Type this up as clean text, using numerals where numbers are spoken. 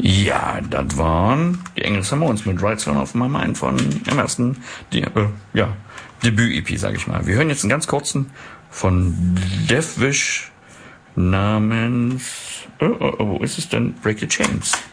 Ja, das waren die Engel Summones mit Right Turn of My Mind von dem ersten Debüt-EP, sage ich mal. Wir hören jetzt einen ganz kurzen von Deathwish namens... wo ist es denn? Break the Chains.